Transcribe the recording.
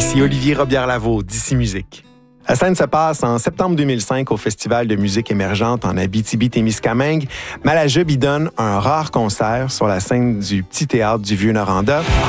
Ici Olivier Robillard-Lavaux, d'ici Musique. La scène se passe en septembre 2005 au Festival de musique émergente en Abitibi-Témiscamingue. Malajub y donne un rare concert sur la scène du Petit Théâtre du Vieux-Noranda.